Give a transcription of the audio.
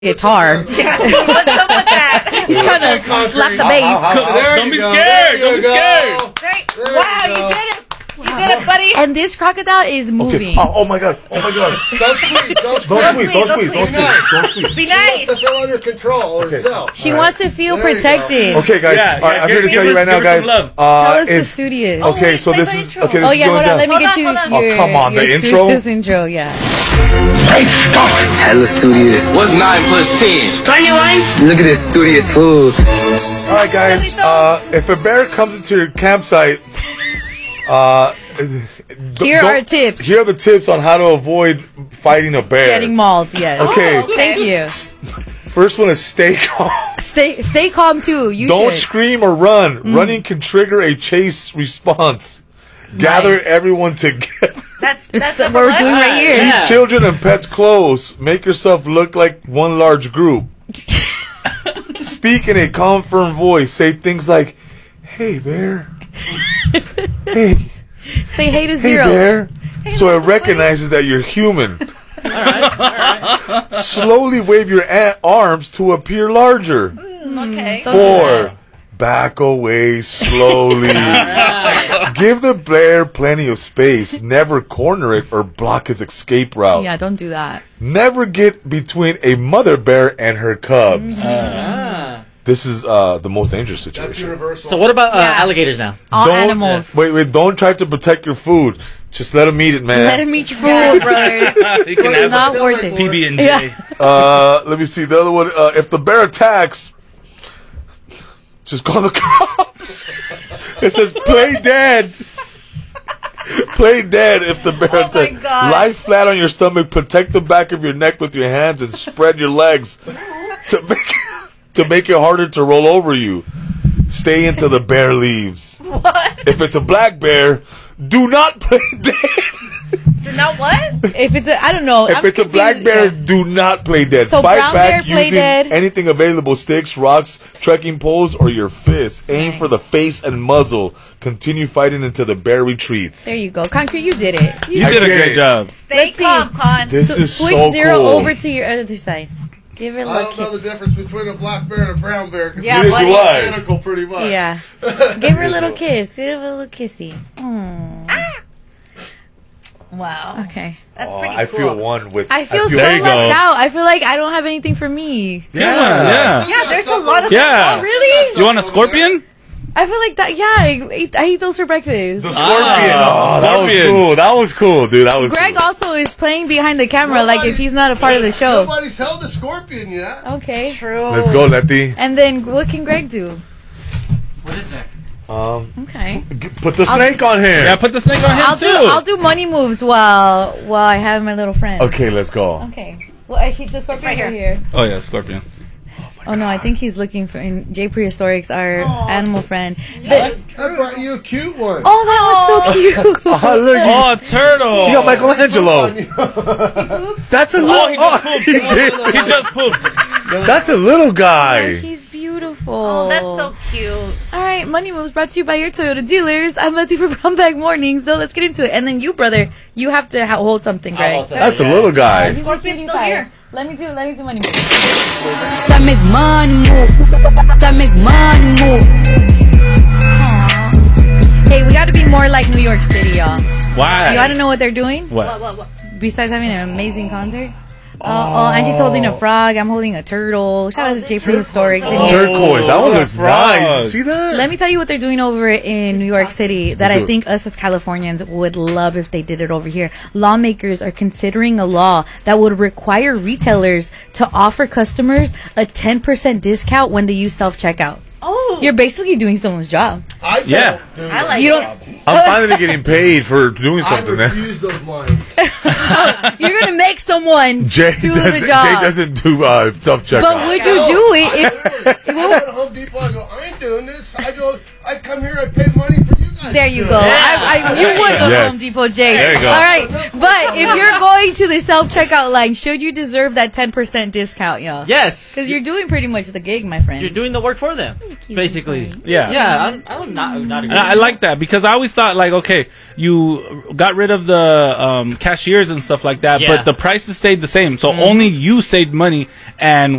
guitar. What's up with that? He's trying to slap the bass. Don't be scared. Don't be scared. Wow, you did it. You did it, buddy. And this crocodile is moving. Okay. Oh my god. Don't squeeze. Don't squeeze. Be nice. To feel under control herself. She wants to feel protected. Okay, guys. I'm here to tell you right now, guys. Tell us the studios. Okay, so this is Oh going yeah, hold on. down. Let me get you your. Oh, come on, your the intro? This intro, yeah. Hella studious. What's 9 plus 10? 21. Look at this studious food. All right, guys. If a bear comes into your campsite, Here are tips. Here are the tips on how to avoid fighting a bear. Getting mauled, yes. Okay. Thank you. First one is stay calm. Stay calm too. Don't should. scream or run. Running can trigger a chase response. Gather everyone together. That's what we're doing right here. Keep children and pets close. Make yourself look like one large group. Speak in a calm, firm voice. Say things like, "Hey, bear." Hey. Say hey to Hey, Zero. bear. So it recognizes that you're human. All right. Slowly wave your arms to appear larger. Okay. 4. Back away slowly. Give the bear plenty of space. Never corner it or block his escape route. Yeah, don't do that. Never get between a mother bear and her cubs. This is the most dangerous situation. So what about alligators now? All animals. Wait, don't try to protect your food. Just let them eat it, man. Let him eat your food, brother. You can It's have not worth it. PB&J. Yeah. Let me see. The other one, if the bear attacks, just call the cops. It says play dead. Play dead if the bear attacks. Lie flat on your stomach. Protect the back of your neck with your hands and spread your legs to make it harder to roll over you. Stay until the bear leaves. What? If it's a black bear, do not play dead. Do not what? If it's I don't know. If it's a black bear, do not play dead. So Fight brown back bear, play using dead. anything available: sticks, rocks, trekking poles, or your fists. Aim for the face and muzzle. Continue fighting until the bear retreats. There you go. Concrete, you did it. You did a great job. Stay calm, Con. This is Switch so Zero cool. over to your other side. Give it a I look. don't know the difference between a black bear and a brown bear. Yeah, they're buddy. identical pretty much. Yeah. Give her a little kiss. Give her a little kissy. Wow. Okay. That's pretty I cool. feel one with. I feel so There you left go. out. I feel like I don't have anything for me. Yeah. Yeah, there's a lot of. Yeah. Oh, really? You want a scorpion? I feel like that. Yeah, I eat those for breakfast. The scorpion. That was Scorpion. cool. That was cool, dude. That was Greg cool. also is playing behind the camera, like if he's not a part of the show. Nobody's held a scorpion yet. Okay. True. Let's go, Letty. And then what can Greg do? What is that? Okay. Put the snake on him. Yeah, put the snake on him I'll do money moves while I have my little friend. Okay, let's go. Okay. Well, I keep the scorpion right here. Oh yeah, scorpion. Oh no, I think he's looking for in J Prehistorics, our animal friend. I brought you a cute one. Oh, that was so cute. Oh, look. Oh, turtle. You got Michelangelo. That's a little. Oh, he just pooped. he did. He just pooped. That's a little guy. He's beautiful. Oh, that's so cute. All right, Money Moves brought to you by your Toyota dealers. I'm Letty for Brown Bag Mornings. So let's get into it. And then you, brother, you have to hold something, Greg. That's a little guy. Scorpion's still here. Let me do Money Moves. That make money move. That make money move. Hey, we got to be more like New York City, y'all. Why? You want to know what they're doing? What? Besides having an amazing concert? Angie's holding a frog. I'm holding a turtle. Shout out to J Prehistorics in here. Turquoise. That one looks frog. nice. You see that? Let me tell you what they're doing over in New York City that Let's do I it. think us as Californians would love if they did it over here. Lawmakers are considering a law that would require retailers to offer customers a 10% discount when they use self-checkout. Oh. You're basically doing someone's job. I Yeah. I like You it. don't. I'm finally getting paid for doing I something. There. refuse those lines. You're gonna make someone Jay do doesn't. the job. Jay doesn't do self checkout. But would you do it if? Home Depot, I go, I ain't doing this. I come here, I pay money for you guys. There you go. You would go to Yes. Home Depot, Jay. There you go. All right. But if you're going to the self-checkout line, should you deserve that 10% discount, y'all? Yes. Because you're doing pretty much the gig, my friend. You're doing the work for them, basically. Yeah. Yeah, I'm not agree. And I like that because I always thought like, okay, you got rid of the cashiers and stuff like that, Yeah. but the prices stayed the same. So only you saved money and